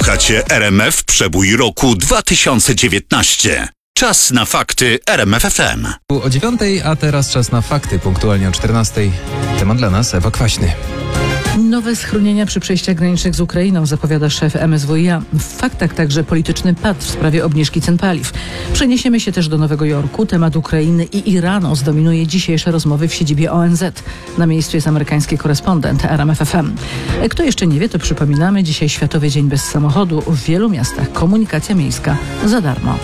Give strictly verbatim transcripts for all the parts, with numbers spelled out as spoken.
Słuchacie R M F Przebój roku dwa tysiące dziewiętnaście. Czas na fakty R M F F M. O dziewiątej, a teraz czas na fakty. Punktualnie o czternastej. Temat dla nas Ewa Kwaśny. Nowe schronienia przy przejściach granicznych z Ukrainą, zapowiada szef M S W iA. W faktach także polityczny pad w sprawie obniżki cen paliw. Przeniesiemy się też do Nowego Jorku. Temat Ukrainy i Iranu zdominuje dzisiejsze rozmowy w siedzibie O N Z. Na miejscu jest amerykański korespondent R M F F M. Kto jeszcze nie wie, to przypominamy, dzisiaj Światowy Dzień Bez Samochodu. W wielu miastach komunikacja miejska za darmo.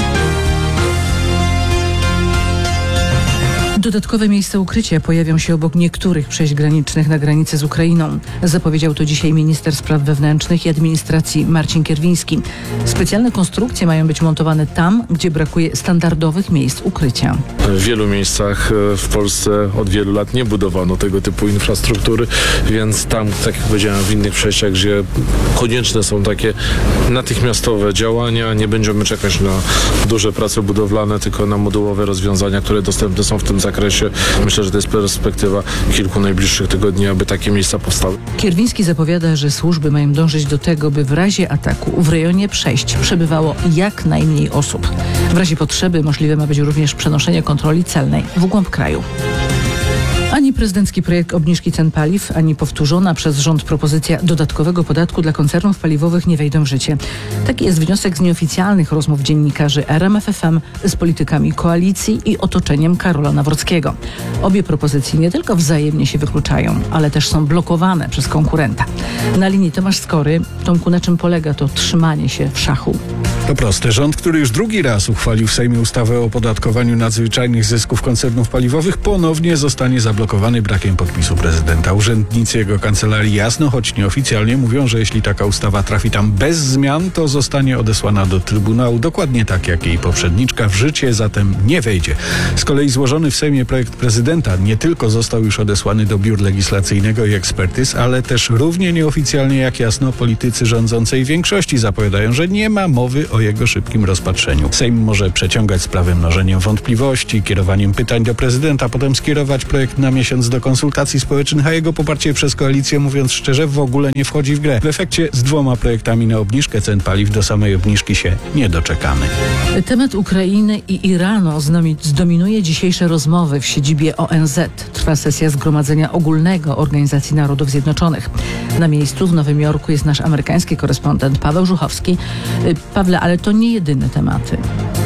Dodatkowe miejsca ukrycia pojawią się obok niektórych przejść granicznych na granicy z Ukrainą. Zapowiedział to dzisiaj minister spraw wewnętrznych i administracji Marcin Kierwiński. Specjalne konstrukcje mają być montowane tam, gdzie brakuje standardowych miejsc ukrycia. W wielu miejscach w Polsce od wielu lat nie budowano tego typu infrastruktury, więc tam, tak jak powiedziałem, w innych przejściach, gdzie konieczne są takie natychmiastowe działania, nie będziemy czekać na duże prace budowlane, tylko na modułowe rozwiązania, które dostępne są w tym zakresie. Myślę, że to jest perspektywa kilku najbliższych tygodni, aby takie miejsca powstały. Kierwiński zapowiada, że służby mają dążyć do tego, by w razie ataku w rejonie przejść przebywało jak najmniej osób. W razie potrzeby możliwe ma być również przenoszenie kontroli celnej w głąb kraju. Ani prezydencki projekt obniżki cen paliw, ani powtórzona przez rząd propozycja dodatkowego podatku dla koncernów paliwowych nie wejdą w życie. Taki jest wniosek z nieoficjalnych rozmów dziennikarzy R M F F M z politykami koalicji i otoczeniem Karola Nawrockiego. Obie propozycje nie tylko wzajemnie się wykluczają, ale też są blokowane przez konkurenta. Na linii Tomasz Skory. Tomku, na czym polega to trzymanie się w szachu? To proste. Rząd, który już drugi raz uchwalił w Sejmie ustawę o opodatkowaniu nadzwyczajnych zysków koncernów paliwowych, ponownie zostanie zablokowany brakiem podpisu prezydenta. Urzędnicy jego kancelarii jasno, choć nieoficjalnie, mówią, że jeśli taka ustawa trafi tam bez zmian, to zostanie odesłana do Trybunału, dokładnie tak jak jej poprzedniczka, w życie zatem nie wejdzie. Z kolei złożony w Sejmie projekt prezydenta nie tylko został już odesłany do biur legislacyjnego i ekspertyz, ale też równie nieoficjalnie jak jasno politycy rządzącej większości zapowiadają, że nie ma mowy o jego szybkim rozpatrzeniu. Sejm może przeciągać sprawę mnożeniem wątpliwości, kierowaniem pytań do prezydenta, potem skierować projekt na miesiąc do konsultacji społecznych, a jego poparcie przez koalicję, mówiąc szczerze, w ogóle nie wchodzi w grę. W efekcie z dwoma projektami na obniżkę cen paliw do samej obniżki się nie doczekamy. Temat Ukrainy i Iranu zdominuje dzisiejsze rozmowy w siedzibie O N Z. Trwa sesja Zgromadzenia Ogólnego Organizacji Narodów Zjednoczonych. Na miejscu w Nowym Jorku jest nasz amerykański korespondent Paweł Żuchowski. Pawle, ale to nie jedyne tematy.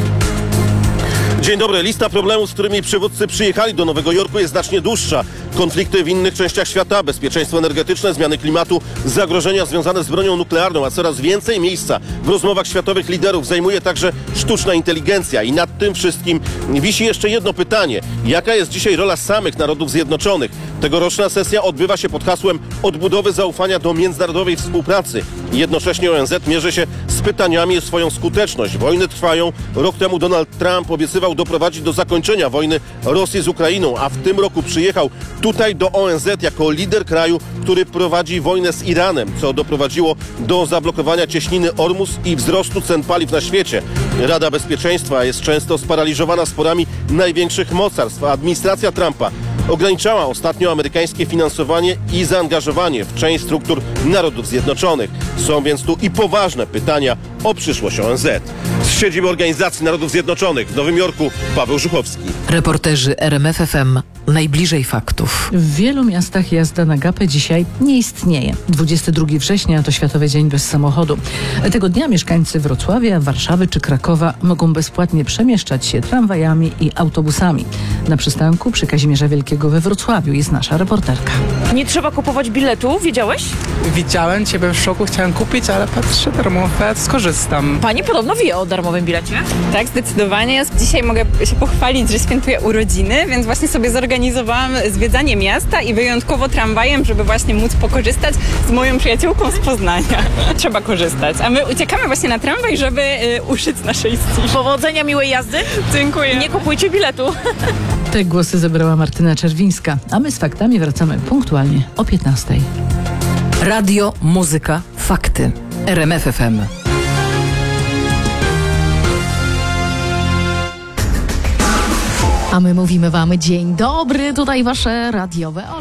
Dzień dobry. Lista problemów, z którymi przywódcy przyjechali do Nowego Jorku, jest znacznie dłuższa. Konflikty w innych częściach świata, bezpieczeństwo energetyczne, zmiany klimatu, zagrożenia związane z bronią nuklearną, a coraz więcej miejsca w rozmowach światowych liderów zajmuje także sztuczna inteligencja. I nad tym wszystkim wisi jeszcze jedno pytanie. Jaka jest dzisiaj rola samych Narodów Zjednoczonych? Tegoroczna sesja odbywa się pod hasłem odbudowy zaufania do międzynarodowej współpracy. Jednocześnie O N Z mierzy się z pytaniami o swoją skuteczność. Wojny trwają. Rok temu Donald Trump obiecywał doprowadzić do zakończenia wojny Rosji z Ukrainą, a w tym roku przyjechał tutaj do O N Z jako lider kraju, który prowadzi wojnę z Iranem, co doprowadziło do zablokowania cieśniny Ormus i wzrostu cen paliw na świecie. Rada Bezpieczeństwa jest często sparaliżowana sporami największych mocarstw, a administracja Trumpa ograniczała ostatnio amerykańskie finansowanie i zaangażowanie w część struktur Narodów Zjednoczonych. Są więc tu i poważne pytania o przyszłość O N Z. Z siedziby Organizacji Narodów Zjednoczonych w Nowym Jorku Paweł Żuchowski. Reporterzy R M F F M najbliżej faktów. W wielu miastach jazda na gapę dzisiaj nie istnieje. dwudziestego drugiego września to Światowy Dzień Bez Samochodu. Tego dnia mieszkańcy Wrocławia, Warszawy czy Krakowa mogą bezpłatnie przemieszczać się tramwajami i autobusami. Na przystanku przy Kazimierza Wielkiego we Wrocławiu jest nasza reporterka. Nie trzeba kupować biletu, wiedziałeś? Widziałem ciebie w szoku, chciałem kupić, ale patrzę, darmowe, skorzystam. Pani podobno wie o darmowym bilecie. Tak, zdecydowanie. Dzisiaj mogę się pochwalić, że świętuję urodziny, więc właśnie sobie zorganizowałam zwiedzanie miasta i wyjątkowo tramwajem, żeby właśnie móc pokorzystać z moją przyjaciółką z Poznania. Trzeba korzystać, a my uciekamy właśnie na tramwaj, żeby y, uszyć naszej styli. Powodzenia, miłej jazdy. Dziękuję. Nie kupujcie biletu. Te głosy zebrała Martyna Czerwińska, a my z faktami wracamy punktualnie o piętnastej. Radio, muzyka, fakty. R M F F M. A my mówimy wam dzień dobry, tutaj wasze radiowe